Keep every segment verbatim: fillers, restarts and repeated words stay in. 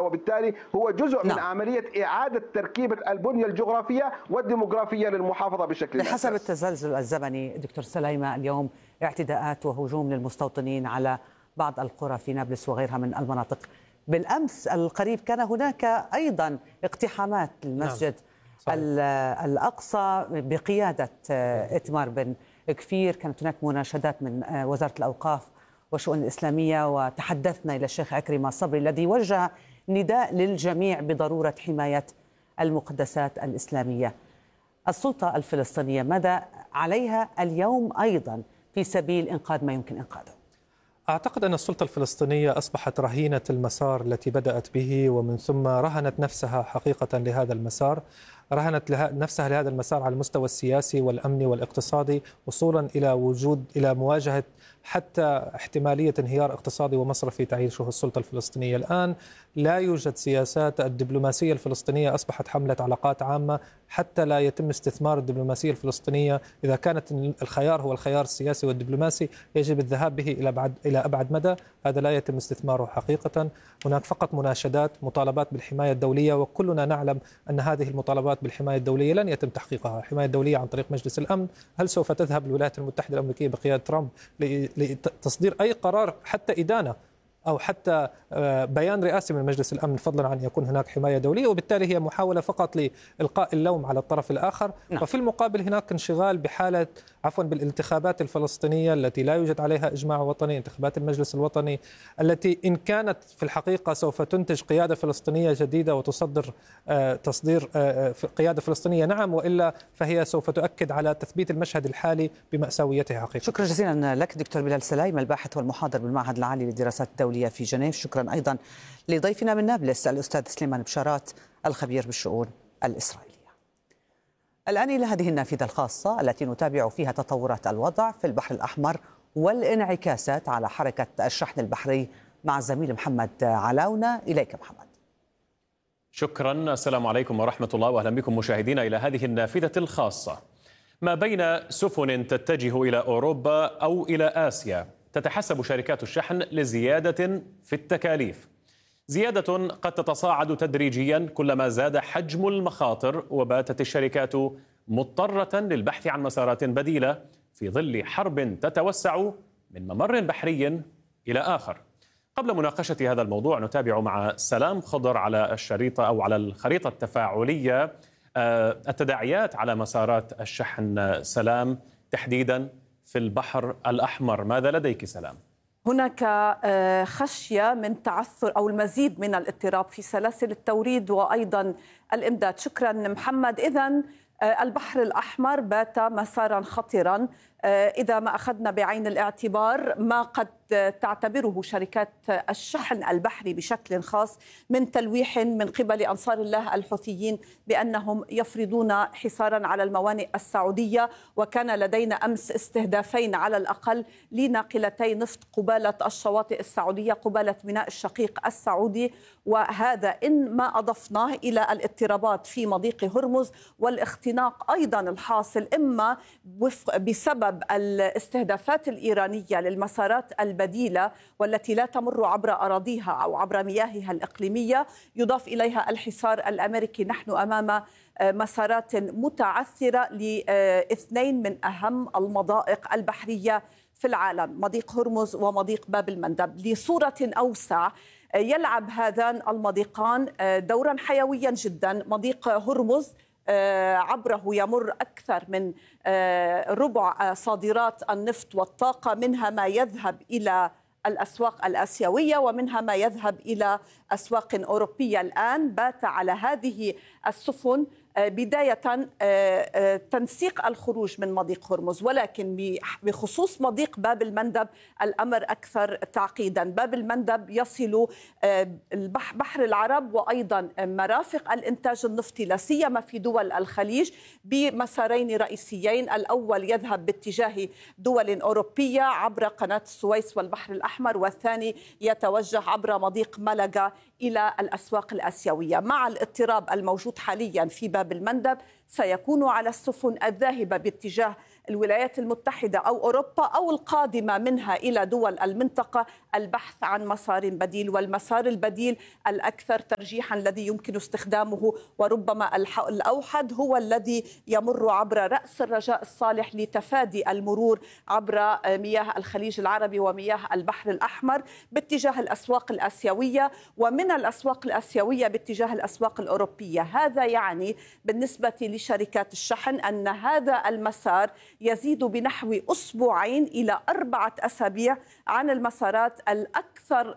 وبالتالي هو جزء من نعم. عملية إعادة تركيبة البنية الجغرافية والديموغرافية للمحافظة بشكل بحسب أساس. التزلزل الزمني دكتور سليمة، اليوم اعتداءات وهجوم للمستوطنين على بعض القرى في نابلس وغيرها من المناطق. بالأمس القريب كان هناك أيضا اقتحامات للمسجد نعم. الأقصى بقيادة إتمار بن كفير. كانت هناك مناشدات من وزارة الأوقاف والشؤون الإسلامية، وتحدثنا إلى الشيخ عكرمة صبري الذي وجه نداء للجميع بضرورة حماية المقدسات الإسلامية. السلطة الفلسطينية ماذا عليها اليوم أيضا في سبيل إنقاذ ما يمكن إنقاذه؟ أعتقد أن السلطة الفلسطينية أصبحت رهينة المسار التي بدأت به، ومن ثم رهنت نفسها حقيقة لهذا المسار، رهنت نفسها لهذا المسار على المستوى السياسي والأمني والاقتصادي، وصولا إلى وجود إلى مواجهة حتى احتمالية انهيار اقتصادي ومصرفي تعيشه السلطة الفلسطينية. الآن لا يوجد سياسات. الدبلوماسية الفلسطينية أصبحت حملة علاقات عامة حتى لا يتم استثمار الدبلوماسية الفلسطينية. إذا كانت الخيار هو الخيار السياسي والدبلوماسي يجب الذهاب به إلى بعد إلى أبعد مدى. هذا لا يتم استثماره حقيقة. هناك فقط مناشدات، مطالبات بالحماية الدولية، وكلنا نعلم أن هذه المطالبات بالحماية الدولية لن يتم تحقيقها. الحماية الدولية عن طريق مجلس الأمن، هل سوف تذهب الولايات المتحدة الأمريكية بقيادة ترامب لتصدير أي قرار حتى إدانة أو حتى بيان رئاسي من مجلس الأمن فضلا عن يكون هناك حماية دولية؟ وبالتالي هي محاولة فقط لإلقاء اللوم على الطرف الآخر. نعم. وفي المقابل هناك انشغال بحالة عفوا بالانتخابات الفلسطينية التي لا يوجد عليها إجماع وطني، انتخابات المجلس الوطني التي إن كانت في الحقيقة سوف تنتج قيادة فلسطينية جديدة وتصدر آه تصدير آه قيادة فلسطينية نعم، وإلا فهي سوف تؤكد على تثبيت المشهد الحالي بمأساويته حقيقة. شكرا جزيلا لك دكتور بلال سلايم، الباحث والمحاضر بالمعهد العالي للدراسات الدولية في جنيف. شكرا أيضا لضيفنا من نابلس الأستاذ سليمان بشارات الخبير بالشؤون الإسرائيلية. الآن إلى هذه النافذة الخاصة التي نتابع فيها تطورات الوضع في البحر الأحمر والانعكاسات على حركة الشحن البحري مع الزميل محمد علاونة. إليك محمد. شكرا، السلام عليكم ورحمة الله، وأهلا بكم مشاهدينا إلى هذه النافذة الخاصة. ما بين سفن تتجه إلى أوروبا أو إلى آسيا تتحسب شركات الشحن لزيادة في التكاليف، زيادة قد تتصاعد تدريجيا كلما زاد حجم المخاطر، وباتت الشركات مضطرة للبحث عن مسارات بديلة في ظل حرب تتوسع من ممر بحري إلى آخر. قبل مناقشة هذا الموضوع نتابع مع سلام خضر على الشريطة أو على الخريطة التفاعلية التداعيات على مسارات الشحن. سلام، تحديدا في البحر الأحمر، ماذا لديك سلام؟ هناك خشية من تعثر أو المزيد من الاضطراب في سلاسل التوريد وأيضا الإمداد. شكرا محمد. إذن البحر الأحمر بات مسارا خطرا إذا ما أخذنا بعين الاعتبار ما قد تعتبره شركات الشحن البحري بشكل خاص من تلويح من قبل أنصار الله الحوثيين بأنهم يفرضون حصارا على الموانئ السعودية. وكان لدينا أمس استهدافين على الأقل لناقلتي نفط قبالة الشواطئ السعودية، قبالة ميناء الشقيق السعودي، وهذا إن ما أضفناه إلى الاضطرابات في مضيق هرمز والاختناق أيضا الحاصل إما بسبب الاستهدافات الإيرانية للمسارات البديلة والتي لا تمر عبر أراضيها أو عبر مياهها الإقليمية، يضاف إليها الحصار الأمريكي. نحن أمام مسارات متعثرة لاثنين من أهم المضائق البحرية في العالم، مضيق هرمز ومضيق باب المندب. لصورة أوسع يلعب هذان المضيقان دورا حيويا جدا. مضيق هرمز عبره يمر أكثر من ربع صادرات النفط والطاقة، منها ما يذهب إلى الأسواق الآسيوية ومنها ما يذهب إلى أسواق أوروبية. الآن بات على هذه السفن بداية تنسيق الخروج من مضيق هرمز، ولكن بخصوص مضيق باب المندب الأمر أكثر تعقيدا. باب المندب يصل بحر العرب وأيضا مرافق الإنتاج النفطي لا سيما في دول الخليج بمسارين رئيسيين. الأول يذهب باتجاه دول أوروبية عبر قناة السويس والبحر الأحمر، والثاني يتوجه عبر مضيق ملقا إلى الأسواق الآسيوية. مع الاضطراب الموجود حاليا في باب المندب سيكون على السفن الذاهبة باتجاه الولايات المتحدة أو أوروبا أو القادمة منها إلى دول المنطقة البحث عن مسار بديل، والمسار البديل الأكثر ترجيحا الذي يمكن استخدامه وربما الأوحد هو الذي يمر عبر رأس الرجاء الصالح لتفادي المرور عبر مياه الخليج العربي ومياه البحر الأحمر باتجاه الأسواق الآسيوية، ومن الأسواق الآسيوية باتجاه الأسواق الأوروبية. هذا يعني بالنسبة لشركات الشحن أن هذا المسار يزيد بنحو أسبوعين إلى أربعة أسابيع عن المسارات الأكثر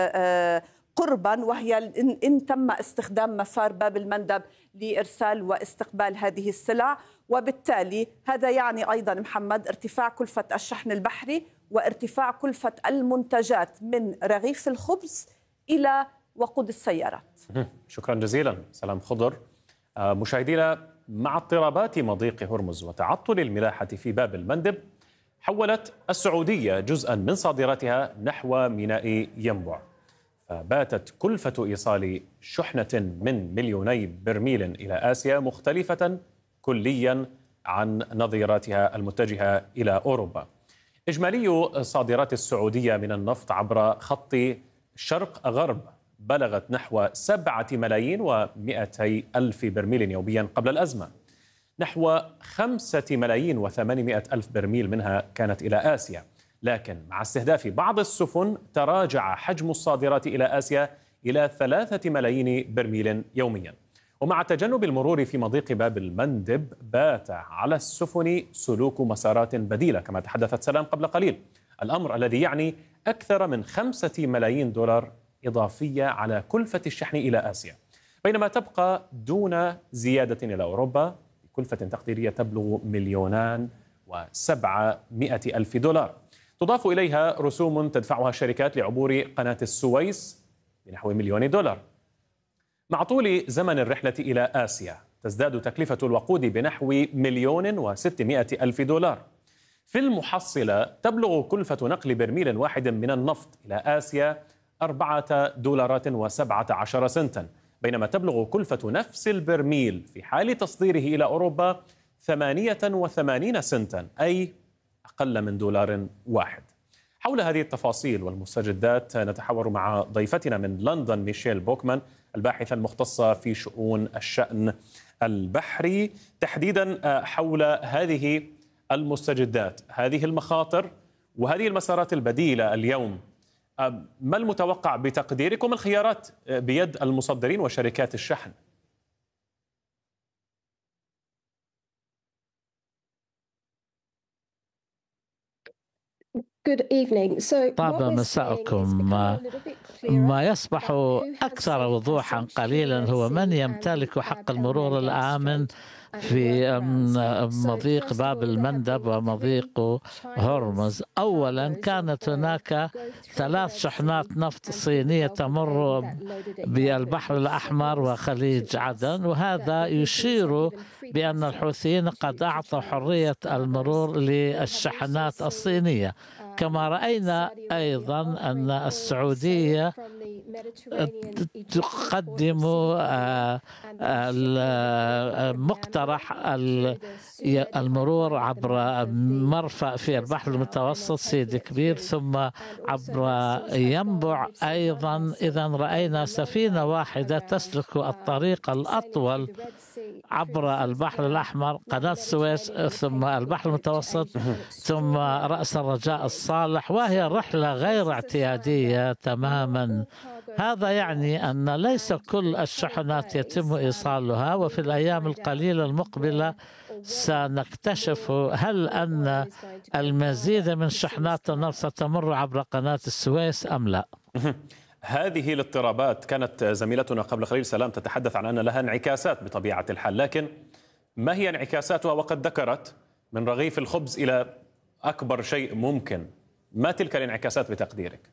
قربا، وهي إن تم استخدام مسار باب المندب لإرسال واستقبال هذه السلع. وبالتالي هذا يعني أيضا محمد ارتفاع كلفة الشحن البحري وارتفاع كلفة المنتجات من رغيف الخبز إلى وقود السيارات. شكرا جزيلا سلام خضر. مشاهدينا، مع اضطرابات مضيق هرمز وتعطل الملاحة في باب المندب، حولت السعودية جزءا من صادراتها نحو ميناء ينبع، فباتت كلفة إيصال شحنة من مليوني برميل إلى آسيا مختلفة كليا عن نظيراتها المتجهة إلى أوروبا. إجمالي صادرات السعودية من النفط عبر خط شرق غرب بلغت نحو سبعة ملايين ومئتي ألف برميل يوميا قبل الأزمة. نحو خمسة ملايين وثمانمائة ألف برميل منها كانت إلى آسيا، لكن مع استهداف بعض السفن تراجع حجم الصادرات إلى آسيا إلى ثلاثة ملايين برميل يوميا. ومع تجنب المرور في مضيق باب المندب، بات على السفن سلوك مسارات بديلة كما تحدثت سلام قبل قليل، الأمر الذي يعني أكثر من خمسة ملايين دولار إضافية على كلفة الشحن إلى آسيا، بينما تبقى دون زيادة إلى أوروبا بكلفة تقديرية تبلغ مليونان وسبعمائة ألف دولار. تضاف إليها رسوم تدفعها الشركات لعبور قناة السويس بنحو مليون دولار. مع طول زمن الرحلة إلى آسيا تزداد تكلفة الوقود بنحو مليون وستمائة ألف دولار. في المحصلة تبلغ كلفة نقل برميل واحد من النفط إلى آسيا أربعة دولارات وسبعة عشر سنتا، بينما تبلغ كلفة نفس البرميل في حال تصديره إلى أوروبا ثمانية وثمانين سنتا، أي أقل من دولار واحد. حول هذه التفاصيل والمستجدات نتحاور مع ضيفتنا من لندن ميشيل بوكمان، الباحثة المختصة في شؤون الشأن البحري، تحديدا حول هذه المستجدات، هذه المخاطر وهذه المسارات البديلة اليوم. ما المتوقع بتقديركم الخيارات بيد المصدرين وشركات الشحن؟ طاب مساءكم. ما يصبح أكثر وضوحا قليلا هو من يمتلك حق المرور الآمن في مضيق باب المندب ومضيق هرمز. أولا كانت هناك ثلاث شحنات نفط صينية تمر بالبحر الأحمر وخليج عدن، وهذا يشير بأن الحوثيين قد أعطوا حرية المرور للشحنات الصينية. كما رأينا أيضا أن السعودية تقدم مقترح المرور عبر مرفأ في البحر المتوسط سيدي كبير ثم عبر ينبع أيضا. إذا رأينا سفينة واحدة تسلك الطريق الأطول عبر البحر الأحمر، قناة السويس ثم البحر المتوسط ثم رأس الرجاء الصالح، وهي رحلة غير اعتيادية تماما. هذا يعني أن ليس كل الشحنات يتم إيصالها، وفي الأيام القليلة المقبلة سنكتشف هل أن المزيد من شحنات النفط ستمر عبر قناة السويس أم لا. هذه الاضطرابات كانت زميلتنا قبل قليل سلام تتحدث عن أن لها انعكاسات بطبيعة الحال، لكن ما هي انعكاساتها؟ وقد ذكرت من رغيف الخبز إلى أكبر شيء ممكن، ما تلك الانعكاسات بتقديرك؟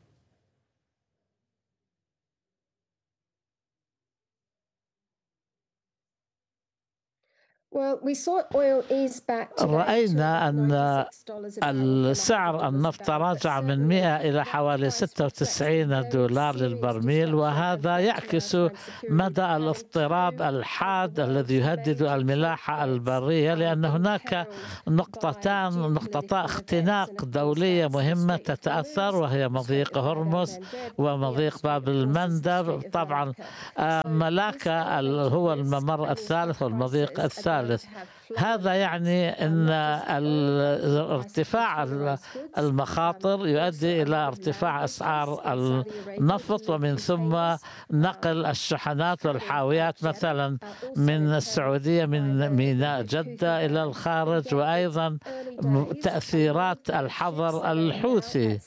رأينا أن السعر النفط تراجع من مئة إلى حوالي ستة وتسعين دولار للبرميل، وهذا يعكس مدى الاضطراب الحاد الذي يهدد الملاحة البرية، لأن هناك نقطتان نقطتا اختناق دولية مهمة تتأثر، وهي مضيق هرمز ومضيق باب المندب. طبعا ملاكا هو الممر الثالث والمضيق الثالث. هذا يعني أن ارتفاع المخاطر يؤدي إلى ارتفاع أسعار النفط، ومن ثم نقل الشحنات والحاويات مثلا من السعودية من ميناء جدة إلى الخارج، وأيضا تأثيرات الحظر الحوثي.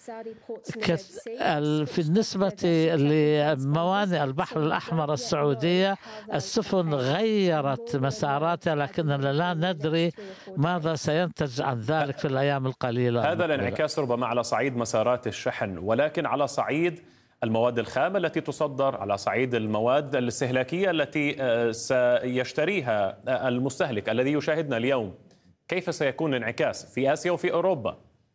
في النسبة لموانئ البحر الأحمر السعودية، السفن غيرت مساراتها، لكننا لا ندري ماذا سينتج عن ذلك في الأيام القليلة. هذا الانعكاس ربما على صعيد مسارات الشحن، ولكن على صعيد المواد الخام التي تصدر، على صعيد المواد الاستهلاكية التي سيشتريها المستهلك الذي يشاهدنا اليوم، كيف سيكون الانعكاس في آسيا وفي أوروبا؟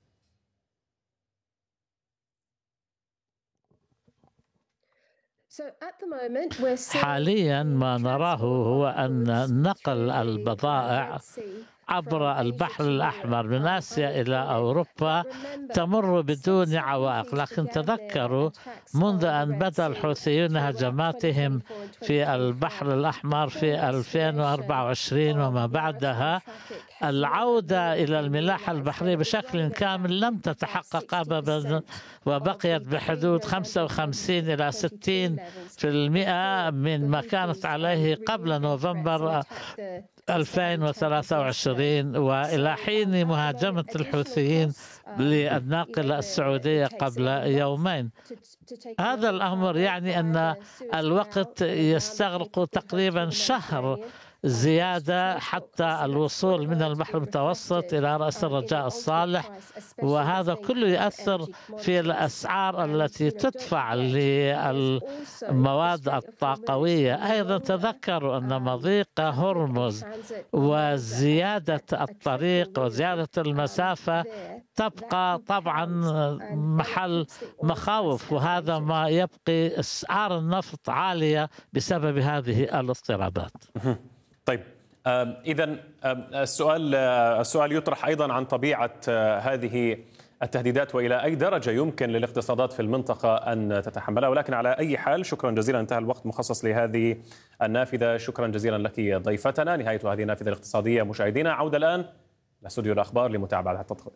حاليا ما نراه هو أن نقل البضائع عبر البحر الأحمر من آسيا إلى أوروبا تمر بدون عوائق، لكن تذكروا منذ أن بدأ الحوثيون هجماتهم في البحر الأحمر في ألفين وأربعة وعشرين وما بعدها، العودة إلى الملاحة البحرية بشكل كامل لم تتحقق أبدا، وبقيت بحدود خمسة وخمسين إلى ستين بالمئة من ما كانت عليه قبل نوفمبر ألفين وثلاثة وعشرين وإلى حين مهاجمة الحوثيين للناقلة السعودية قبل يومين. هذا الأمر يعني أن الوقت يستغرق تقريبا شهر زيادة حتى الوصول من البحر المتوسط إلى رأس الرجاء الصالح، وهذا كله يؤثر في الأسعار التي تدفع للمواد الطاقوية. أيضا تذكروا أن مضيق هرمز وزيادة الطريق وزيادة المسافة تبقى طبعا محل مخاوف، وهذا ما يبقي أسعار النفط عالية بسبب هذه الاضطرابات. طيب، إذن السؤال السؤال يطرح أيضا عن طبيعة هذه التهديدات وإلى أي درجة يمكن للاقتصادات في المنطقة أن تتحملها، ولكن على أي حال شكرا جزيلا، انتهى الوقت المخصص لهذه النافذة. شكرا جزيلا لك ضيفتنا. نهاية هذه النافذة الاقتصادية مشاهدينا. عودة الآن لاستوديو الأخبار لمتابعة التدخل.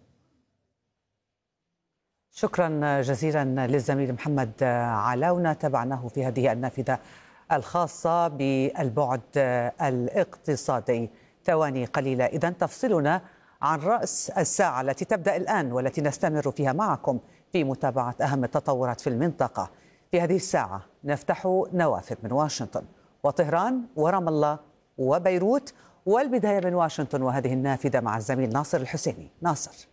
شكرا جزيلا للزميل محمد علاونة، تابعناه في هذه النافذة الخاصة بالبعد الاقتصادي. ثواني قليلة إذن تفصلنا عن رأس الساعة التي تبدأ الآن والتي نستمر فيها معكم في متابعة أهم التطورات في المنطقة. في هذه الساعة نفتح نوافذ من واشنطن وطهران ورام الله وبيروت، والبداية من واشنطن وهذه النافذة مع الزميل ناصر الحسيني. ناصر.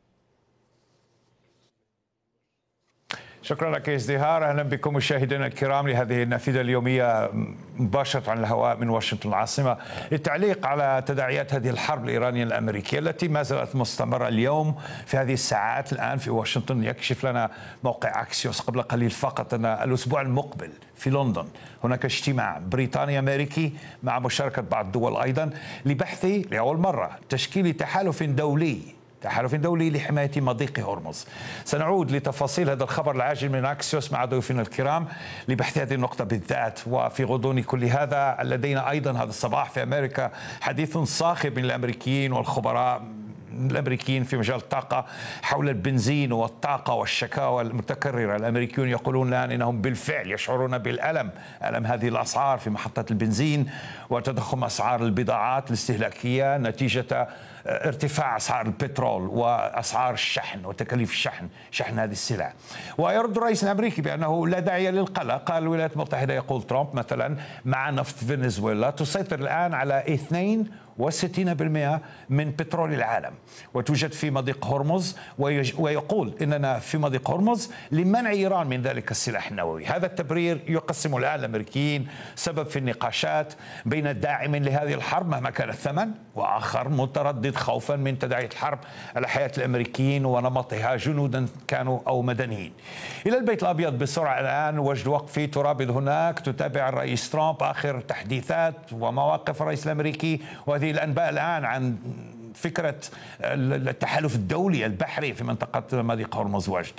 شكرا لك ازدهار. اهلا بكم مشاهدينا الكرام لهذه النافذه اليوميه مباشره عن الهواء من واشنطن العاصمه، للتعليق على تداعيات هذه الحرب الايرانيه الامريكيه التي ما زالت مستمره اليوم في هذه الساعات. الان في واشنطن يكشف لنا موقع اكسيوس قبل قليل فقط ان الاسبوع المقبل في لندن هناك اجتماع بريطاني امريكي مع مشاركه بعض الدول ايضا لبحث لاول مره تشكيل تحالف دولي تحالف دولي لحماية مضيق هرمز. سنعود لتفاصيل هذا الخبر العاجل من أكسيوس مع ضيوفنا الكرام لبحث هذه النقطة بالذات. وفي غضون كل هذا لدينا أيضا هذا الصباح في أمريكا حديث صاخب من الأمريكيين والخبراء الأمريكيين في مجال الطاقة حول البنزين والطاقة والشكاوى المتكررة. الأمريكيون يقولون الآن أنهم بالفعل يشعرون بالألم، ألم هذه الأسعار في محطة البنزين وتضخم أسعار البضاعات الاستهلاكية نتيجة ارتفاع أسعار البترول وأسعار الشحن وتكاليف الشحن شحن هذه السلع. ويرد الرئيس الأمريكي بأنه لا داعي للقلق. قال الولايات المتحدة، يقول ترامب مثلا، مع نفط فنزويلا تسيطر الآن على اثنين وستين بالمئة من بترول العالم، وتوجد في مضيق هرمز، ويقول إننا في مضيق هرمز لمنع إيران من ذلك السلاح النووي. هذا التبرير يقسم الآن الأمريكيين سبب في النقاشات بين الداعم لهذه الحرب مهما كان الثمن، وآخر متردد خوفا من تداعيات الحرب على حياة الأمريكيين ونمطها جنودا كانوا أو مدنيين. إلى البيت الأبيض بسرعة الآن، وجد وقفي ترابط هناك، تتابع الرئيس ترامب آخر تحديثات ومواقف الرئيس الأمريكي، وهذه الأنباء الآن عن فكرة التحالف الدولي البحري في منطقة مضيق هرمز. وجد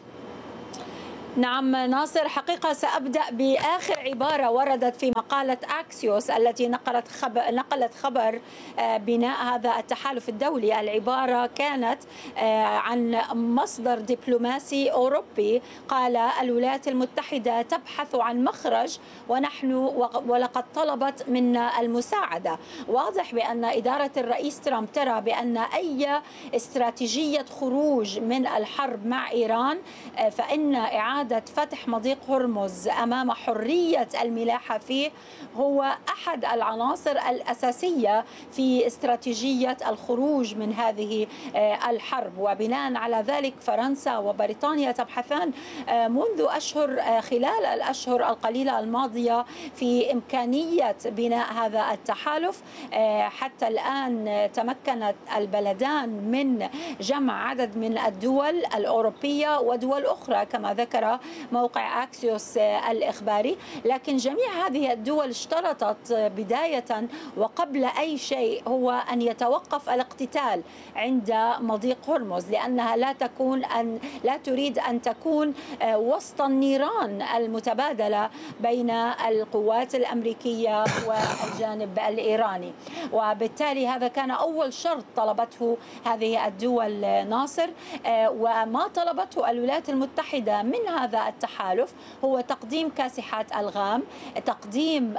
نعم ناصر، حقيقة سأبدأ بآخر عبارة وردت في مقالة أكسيوس التي نقلت خبر, نقلت خبر بناء هذا التحالف الدولي. العبارة كانت عن مصدر دبلوماسي أوروبي قال: الولايات المتحدة تبحث عن مخرج ونحن ولقد طلبت منا المساعدة. واضح بأن إدارة الرئيس ترامب ترى بأن أي استراتيجية خروج من الحرب مع إيران فإن إعادة فتح مضيق هرمز أمام حرية الملاحة فيه هو أحد العناصر الأساسية في استراتيجية الخروج من هذه الحرب. وبناء على ذلك فرنسا وبريطانيا تبحثان منذ أشهر خلال الأشهر القليلة الماضية في إمكانية بناء هذا التحالف. حتى الآن تمكنت البلدان من جمع عدد من الدول الأوروبية ودول أخرى كما ذكر موقع أكسيوس الإخباري، لكن جميع هذه الدول اشترطت بداية وقبل أي شيء هو أن يتوقف الاقتتال عند مضيق هرمز، لأنها لا تكون أن لا تريد أن تكون وسط النيران المتبادلة بين القوات الأمريكية والجانب الإيراني. وبالتالي هذا كان أول شرط طلبته هذه الدول ناصر، وما طلبته الولايات المتحدة من هذا التحالف هو تقديم كاسحات ألغام، تقديم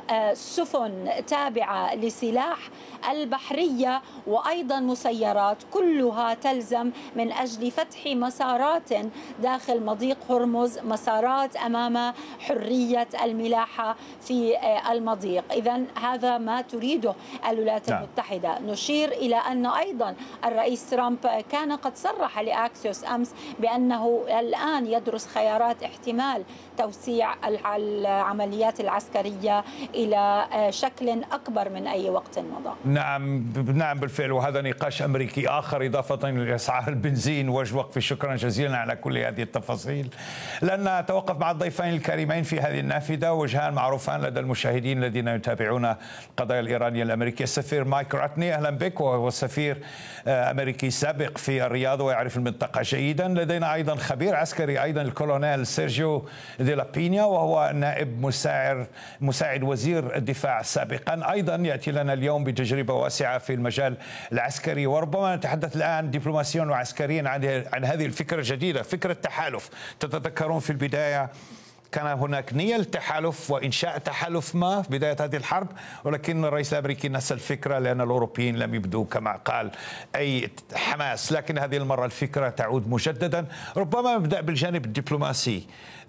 سفن تابعة لسلاح البحرية، وأيضا مسيرات كلها تلزم من أجل فتح مسارات داخل مضيق هرمز، مسارات أمام حرية الملاحة في المضيق. إذن هذا ما تريده الولايات نعم. المتحدة. نشير إلى أن أيضا الرئيس ترامب كان قد صرح لأكسيوس أمس بأنه الآن يدرس خيارات احتمال توسيع العمليات العسكرية إلى شكل أكبر من أي وقت مضى. نعم نعم بالفعل، وهذا نقاش أمريكي آخر إضافة لأسعار البنزين. وجه وقفي، شكرا جزيلا على كل هذه التفاصيل. لن نتوقف مع الضيفين الكريمين في هذه النافذة، وجهان معروفان لدى المشاهدين الذين يتابعون القضايا الإيرانية الأمريكية. السفير مايك راتني، أهلا بك، وهو سفير أمريكي سابق في الرياض ويعرف المنطقة جيدا. لدينا أيضا خبير عسكري أيضا الكولونيل سيرجيو دي لا بينيا، وهو نائب مساعد مساعد وزير الدفاع سابقا، أيضا يأتي لنا اليوم بتجربة واسعة في المجال العسكري. وربما نتحدث الآن دبلوماسيا وعسكريا عن عن هذه الفكرة الجديدة، فكرة تحالف. تتذكرون في البداية كان هناك نية للتحالف وإنشاء تحالف ما في بداية هذه الحرب، ولكن الرئيس الأمريكي نسى الفكرة لأن الأوروبيين لم يبدوا كما قال أي حماس. لكن هذه المرة الفكرة تعود مجددا. ربما نبدأ بالجانب الدبلوماسي.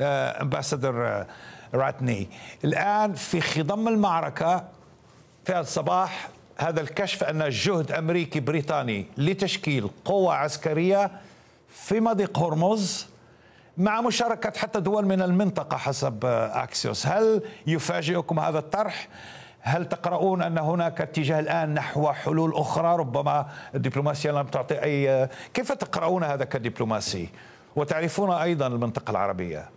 أمباسادور راتني، الآن في خضم المعركة في هذا الصباح هذا الكشف أن جهد أمريكي بريطاني لتشكيل قوة عسكرية في مضيق هرمز مع مشاركة حتى دول من المنطقة حسب أكسيوس. هل يفاجئكم هذا الطرح؟ هل تقرؤون أن هناك اتجاه الآن نحو حلول أخرى؟ ربما الدبلوماسيا لم تعطي أي. كيف تقرؤون هذا كدبلوماسي وتعرفون أيضا المنطقة العربية؟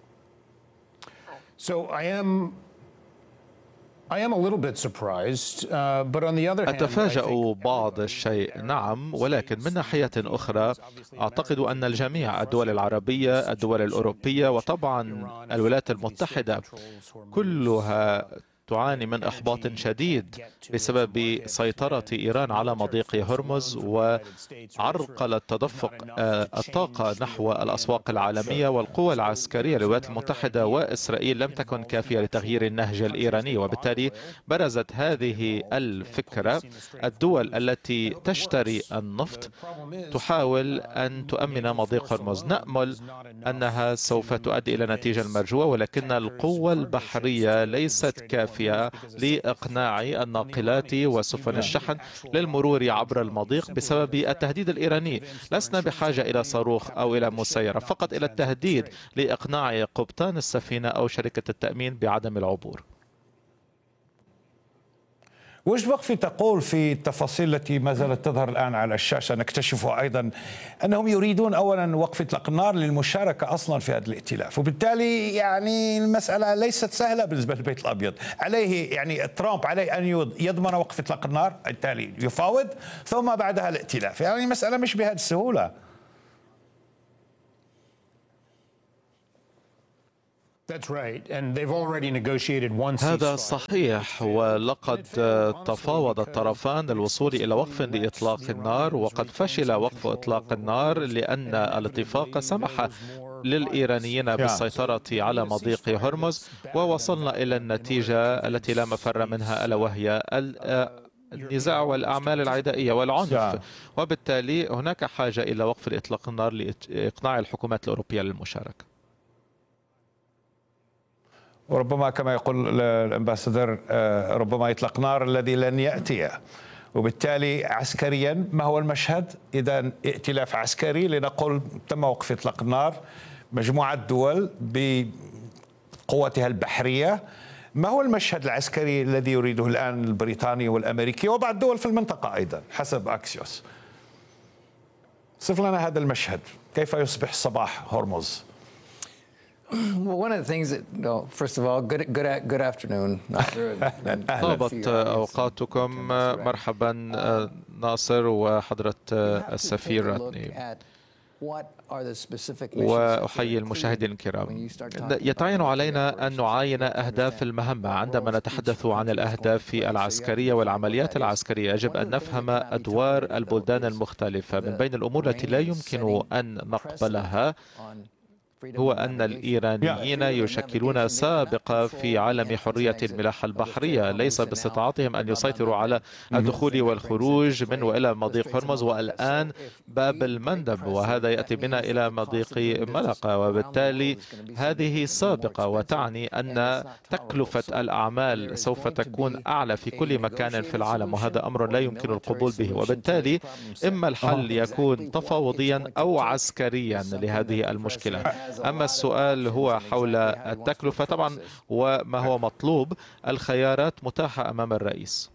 So I am I am a little bit surprised, uh, but on the other hand, أتفاجأ بعض الشيء، نعم، ولكن من ناحية أخرى أعتقد أن الجميع، الدول العربية، الدول الأوروبية، وطبعا الولايات المتحدة، كلها تعاني من إحباط شديد بسبب سيطرة إيران على مضيق هرمز وعرقلة تدفق الطاقة نحو الأسواق العالمية. والقوى العسكرية للولايات المتحدة وإسرائيل لم تكن كافية لتغيير النهج الإيراني، وبالتالي برزت هذه الفكرة. الدول التي تشتري النفط تحاول أن تؤمن مضيق هرمز. نأمل أنها سوف تؤدي إلى نتيجة المرجوة، ولكن القوة البحرية ليست كافية كافية لإقناع الناقلات وسفن الشحن للمرور عبر المضيق بسبب التهديد الإيراني. لسنا بحاجة إلى صاروخ أو إلى مسيرة، فقط إلى التهديد لإقناع قبطان السفينة أو شركة التأمين بعدم العبور. وش بقى تقول في التفاصيل التي ما زالت تظهر الآن على الشاشة نكتشفها أيضا أنهم يريدون أولا وقف إطلاق النار للمشاركة أصلا في هذا الائتلاف، وبالتالي يعني المسألة ليست سهلة بالنسبة للبيت الأبيض. عليه يعني ترامب عليه أن يضمن وقف إطلاق النار، بالتالي يفاوض ثم بعدها الائتلاف. يعني مسألة مش بهذه السهولة. هذا صحيح، ولقد تفاوض الطرفان للوصول إلى وقف لإطلاق النار، وقد فشل وقف إطلاق النار لأن الاتفاق سمح للإيرانيين بالسيطرة على مضيق هرمز، ووصلنا إلى النتيجة التي لا مفر منها ألا وهي النزاع والأعمال العدائية والعنف، وبالتالي هناك حاجة إلى وقف إطلاق النار لإقناع الحكومات الأوروبية للمشاركة. وربما كما يقول الأمباسادور ربما إطلاق نار الذي لن يأتي. وبالتالي عسكريا ما هو المشهد؟ إذا ائتلاف عسكري لنقول تم وقف إطلاق النار، مجموعة دول بقوتها البحرية. ما هو المشهد العسكري الذي يريده الآن البريطاني والأمريكي وبعض الدول في المنطقة أيضا حسب أكسيوس؟ صف لنا هذا المشهد، كيف يصبح صباح هرمز؟ طابت أوقاتكم. مرحبا ناصر وحضرة السفير راتني، وأحيي المشاهدين الكرام. يتعين علينا أن نعاين أهداف المهمة. عندما نتحدث عن الأهداف العسكرية والعمليات العسكرية يجب أن نفهم أدوار البلدان المختلفة. من بين الأمور التي لا يمكن أن نقبلها هو أن الإيرانيين يشكلون سابقة في عالم حرية الملاحة البحرية، ليس باستطاعتهم أن يسيطروا على الدخول والخروج من وإلى مضيق هرمز والآن باب المندب، وهذا يأتي بنا إلى مضيق ملقا، وبالتالي هذه سابقة، وتعني أن تكلفة الأعمال سوف تكون أعلى في كل مكان في العالم، وهذا أمر لا يمكن القبول به. وبالتالي إما الحل يكون تفاوضيا أو عسكريا لهذه المشكلة. أما السؤال هو حول التكلفة طبعا وما هو مطلوب، الخيارات متاحة أمام الرئيس.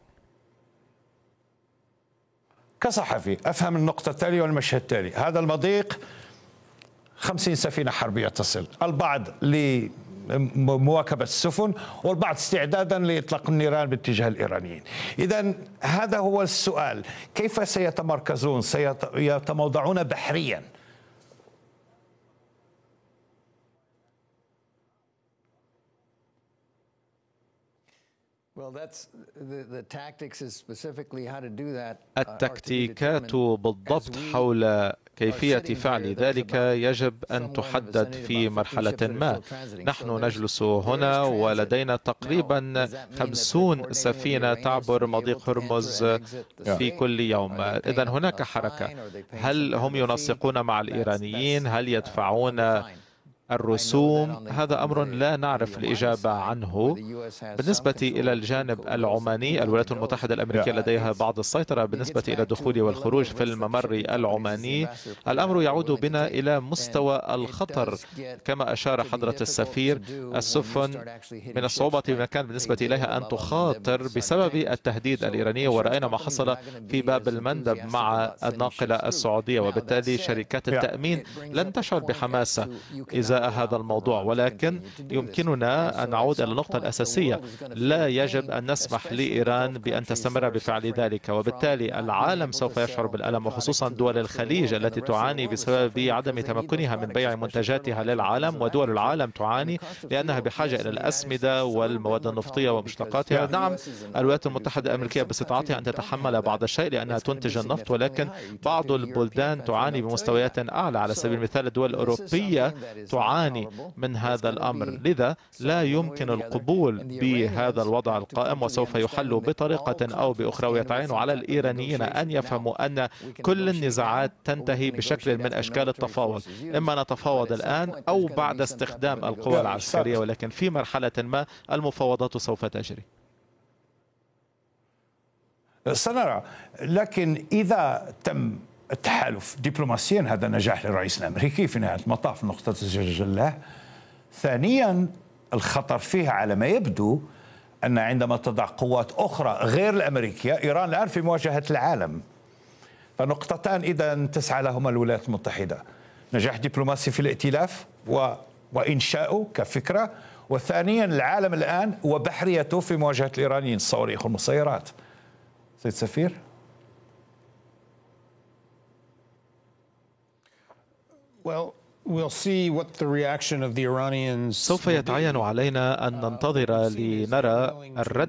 كصحفي أفهم النقطة التالية والمشهد التالي: هذا المضيق خمسين سفينة حربية تصل، البعض لمواكبة السفن والبعض استعدادا لإطلاق النيران باتجاه الإيرانيين. إذن هذا هو السؤال، كيف سيتمركزون، سيتموضعون بحريا؟ التكتيكات بالضبط حول كيفية فعل ذلك يجب أن تحدد في مرحلة ما. نحن نجلس هنا ولدينا تقريبا خمسون سفينة تعبر مضيق هرمز في كل يوم. إذن هناك حركة. هل هم ينسقون مع الإيرانيين؟ هل يدفعون الرسوم؟ هذا أمر لا نعرف الإجابة عنه. بالنسبة إلى الجانب العماني، الولايات المتحدة الأمريكية لديها بعض السيطرة بالنسبة إلى الدخول والخروج في الممر العماني. الأمر يعود بنا إلى مستوى الخطر كما أشار حضرة السفير. السفن من الصعوبة في مكان بالنسبة إليها أن تخاطر بسبب التهديد الإيراني، ورأينا ما حصل في باب المندب مع الناقلة السعودية، وبالتالي شركات التأمين لن تشعر بحماسة إذا هذا الموضوع. ولكن يمكننا أن نعود إلى النقطة الأساسية: لا يجب أن نسمح لإيران بأن تستمر بفعل ذلك، وبالتالي العالم سوف يشعر بالألم، وخصوصا دول الخليج التي تعاني بسبب عدم تمكنها من بيع منتجاتها للعالم، ودول العالم تعاني لأنها بحاجة إلى الأسمدة والمواد النفطية ومشتقاتها. نعم، الولايات المتحدة الأمريكية باستطاعتها أن تتحمل بعض الشيء لأنها تنتج النفط، ولكن بعض البلدان تعاني بمستويات أعلى. على سبيل المثال الدول الأوروبية تعاني تعاني من هذا الأمر، لذا لا يمكن القبول بهذا الوضع القائم، وسوف يحل بطريقة أو بأخرى. ويتعين على الإيرانيين أن يفهموا أن كل النزاعات تنتهي بشكل من أشكال التفاوض، إما نتفاوض الآن أو بعد استخدام القوى العسكرية، ولكن في مرحلة ما المفاوضات سوف تجري. سنرى، لكن إذا تم التحالف دبلوماسيا هذا نجاح للرئيس الأمريكي في نهاية المطاف نقطة الجلاه. ثانيا الخطر فيها على ما يبدو أن عندما تضع قوات أخرى غير الأمريكية، إيران الآن في مواجهة العالم، فنقطتان إذا تسعى لهما الولايات المتحدة: نجاح دبلوماسي في الائتلاف و... وإنشاؤه كفكرة، وثانيا العالم الآن وبحريته في مواجهة الإيرانيين، الصواريخ والمسيرات. سيد سفير. Well, we'll see what the reaction of the Iranians. سوف يتعين علينا أن ننتظر لنرى الرد